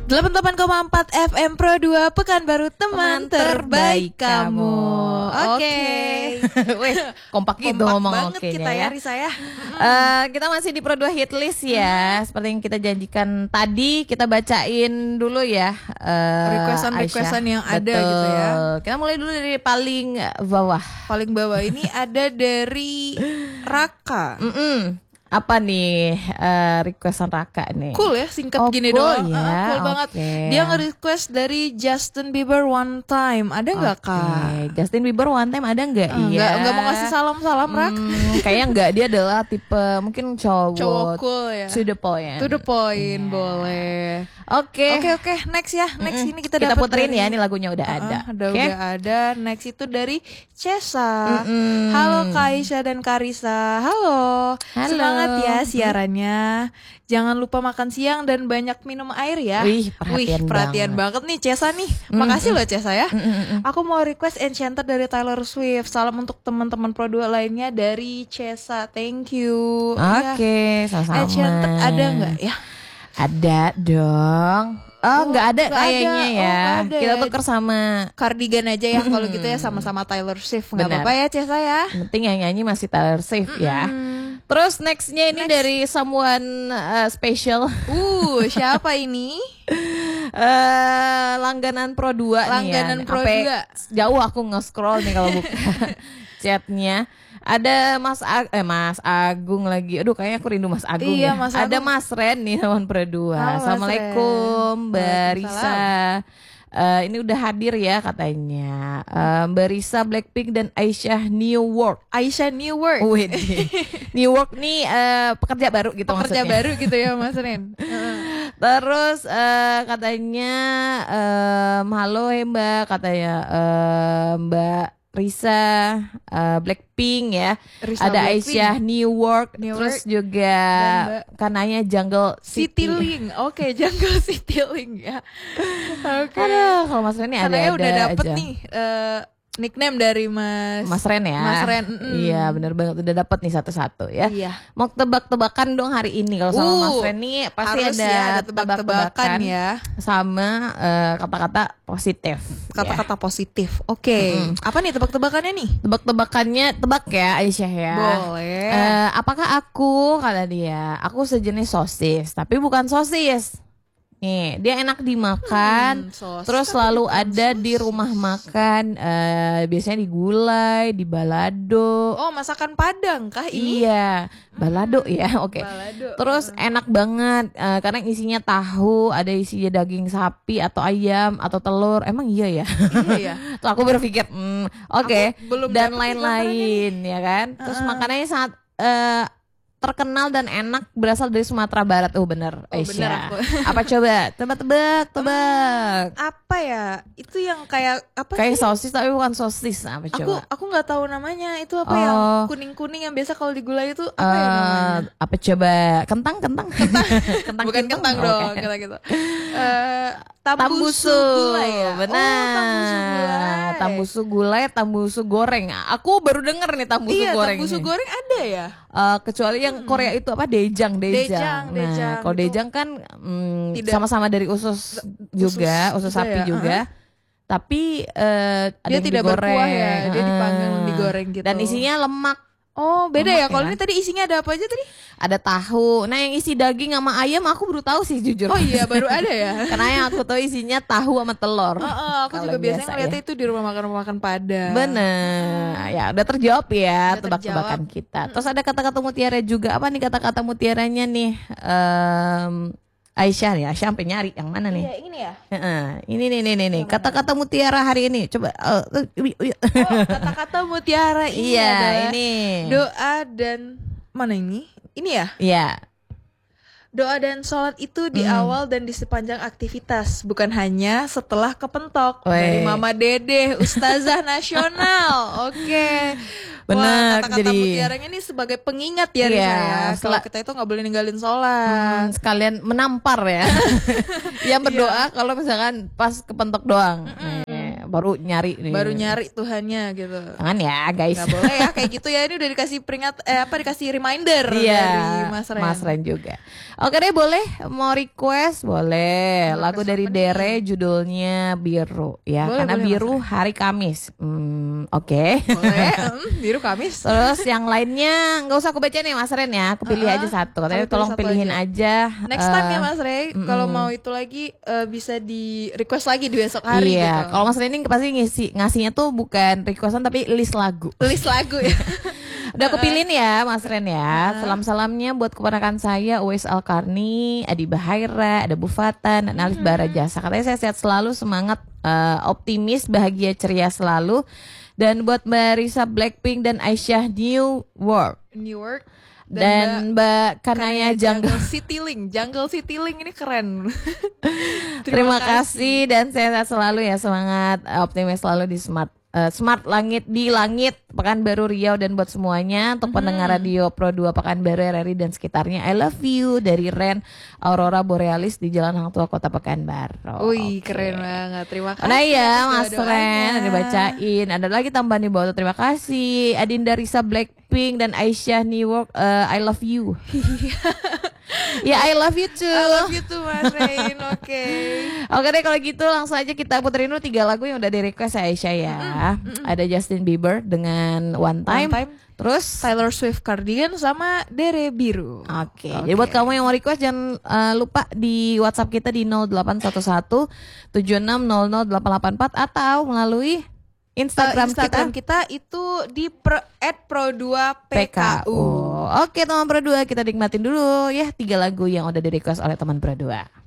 88,4 FM Pro 2 Pekanbaru, teman terbaik kamu. Oke. Weh, kompak gitu ngomong banget kita ya, Risa ya. Kita masih di Pro 2 Hit List ya. Seperti yang kita janjikan tadi, kita bacain dulu ya requestan yang ada Betul. gitu ya. Kita mulai dulu dari paling bawah. Paling bawah ini ada dari Raka. Apa nih requestan Raka nih? Cool ya, singkat gini cool doang. ya, Cool banget. Dia nge-request dari Justin Bieber One Time. Ada nggak Kak? Justin Bieber One Time ada nggak? Iya. Nggak mau ngasih salam-salam Rak? Kayaknya nggak, dia adalah tipe mungkin cowok cool ya. To the point. To the point, boleh. Oke, Next ya. Next ini kita puterin dari, ya, ini lagunya udah ada. Udah ada. Next itu dari Cesa. Halo Kaisha dan Karisa. Halo. Semangat ya siarannya. Jangan lupa makan siang dan banyak minum air ya. Wih, perhatian banget nih Cesa nih. Makasih loh Cesa ya. Aku mau request Enchanted dari Taylor Swift. Salam untuk teman-teman Pro 2 lainnya dari Cesa. Thank you. Oke, sama-sama. Enchanted ada nggak ya? Ada dong. Nggak ada kayaknya ya. Kita tuker sama Cardigan aja ya kalau gitu ya, sama-sama Taylor Swift. Nggak apa-apa ya Cesa ya. Yang penting yang nyanyi masih Taylor Swift ya. Terus nextnya ini dari someone special. Siapa ini? Langganan Pro 2 Langganan nih ya. Pro 2. Jauh aku nge-scroll nih kalau buka chatnya. Ada Mas Agung lagi. Aduh, kayaknya aku rindu Mas Agung ya. Mas ada Agung. Mas Ren nih teman Pro 2. Assalamualaikum Mbak Risa. Ini udah hadir ya katanya. Mbak Risa, Blackpink dan Aisyah New Work. New Work nih pekerja baru gitu Pekerja maksudnya. baru gitu ya Mas Ren. Terus katanya halo Mbak, katanya Mbak Risa, Blackpink ya. Ada Blackpink. Aisyah New Work. Terus juga kananya Jungle Citylink. Oke, Jungle Citylink ya. Oke. Aduh, kalau Mas Ren ini ada udah dapet aja nih nickname dari Mas Ren ya. Mas Ren. Iya, benar banget, udah dapet nih satu-satu ya. Iya. Mau tebak-tebakan dong hari ini kalau sama Mas Ren nih pasti ada tebak-tebakan ya. Sama kata-kata positif. Kata-kata positif. Oke. Apa nih tebak-tebakannya nih? Tebak-tebakannya, tebak ya Aisyah ya. Boleh. Apakah aku, kata dia, aku sejenis sosis tapi bukan sosis. Nih, dia enak dimakan, terus selalu ada di rumah makan, biasanya di gulai, di balado. Oh, masakan Padang kah ini? Iya, balado ya, oke. Terus enak banget, karena isinya tahu, ada isinya daging sapi atau ayam atau telur. Emang iya ya? Iya. Tuh aku berpikir, oke. Belum Dan lain-lain, ya kan? Terus makanannya sangat terkenal dan enak, berasal dari Sumatera Barat. Bener Aisyah. Apa coba? Tebak. Apa ya? Itu yang kayak apa kayak sih? sosis tapi bukan sosis. Apa coba? Aku nggak tahu namanya. Itu apa yang kuning-kuning yang biasa kalau digulai itu apa ya namanya? Apa coba? Kentang. Bukan kentang dong, kata gitu. Tambusu gulai ya. Benar. Tambusu gulai, tambusu goreng. Aku baru denger nih tambusu goreng. Tambusu goreng ada ya? Kecuali yang Korea itu apa dejang. Nah, kalau dejang kan sama-sama dari usus juga, usus sapi juga. Tapi ada dia yang tidak digoreng. berkuah ya, dia dipanggang digoreng gitu. Dan isinya lemak. Oh, beda lemak ya. Kalau ini tadi isinya ada apa aja tadi? Ada tahu. Nah, yang isi daging sama ayam aku baru tahu sih jujur. Oh iya, baru ada ya. Karena yang aku tahu isinya tahu sama telur. Aku juga biasanya ngeliatnya itu di rumah makan Padang. Bener. Ya, udah terjawab ya tebak-tebakan kita. Terus ada kata-kata mutiara juga. Apa nih kata-kata mutiaranya nih? Aisyah ya, Aisyah sampai nyari yang mana nih? Iya, ini ya. Ini nih. Kata-kata mutiara hari ini. Coba. Kata-kata mutiara ini adalah ini. Doa dan mana ini? Ini ya? Iya. Doa dan sholat itu di awal dan di sepanjang aktivitas, bukan hanya setelah kepentok. Dari Mama Dede, Ustazah Nasional. Oke. Benar. Kata-kata mutiaranya ini sebagai pengingat ya, Risa ya. Kalau kita itu nggak boleh ninggalin sholat. Sekalian menampar ya. Yang berdoa kalau misalkan pas kepentok doang. baru nyari nih. Baru nyari Tuhannya gitu. Jangan ya guys. Gak boleh ya kayak gitu ya. Ini udah dikasih dikasih reminder dari Mas Ren juga. Oke deh, boleh mau request boleh. Lagu dari Dere judulnya Biru ya. Boleh, karena biru hari Kamis. Oke. Boleh. Biru Kamis. Terus yang lainnya nggak usah aku baca nih Mas Ren ya. Aku pilih aja satu. Katanya tolong pilihin aja. Next time ya Mas Ren. Kalau mau itu lagi bisa di request lagi di besok hari. Iya. Gitu. Kalau Mas Ren ini pasti ngasihnya tuh bukan requestan tapi list lagu. List lagu ya. Udah kepilin ya Mas Ren ya. Salam-salamnya buat keponakan saya Uwais Alkarni, Adi Bahaira, ada Bu Fatan, dan Alif Barajasa. Katanya saya sehat selalu, semangat, optimis, bahagia, ceria selalu. Dan buat Mbak Risa Blackpink dan Aisyah New World. Dan Mbak Kanaya Jungle City Link ini keren. Terima kasih dan sehat selalu ya, semangat, optimis selalu di Smart Langit di Langit Pekanbaru Riau, dan buat semuanya untuk pendengar radio Pro 2 Pekanbaru RRI dan sekitarnya, I love you dari Ren Aurora Borealis di Jalan Hang Tua Kota Pekanbaru. Wih, keren banget. Terima kasih. Nah ya Mas Ren, dibacain. Ada lagi tambahan di bawah. Terima kasih Adinda Risa Blackpink dan Aisyah New York, I love you. Ya, I love you too. I love you too Mas Rain. Oke deh, kalau gitu langsung aja kita puterin dulu 3 lagu yang udah di request Aisyah ya. Ada Justin Bieber dengan One Time. Terus Taylor Swift Cardigan sama Dere Biru. Oke. Jadi buat kamu yang mau request jangan lupa di WhatsApp kita di 0811 7600 884 atau melalui Instagram kita itu di @pro2pku. Oke teman Pro 2, kita nikmatin dulu ya 3 lagu yang udah di request oleh teman Pro 2.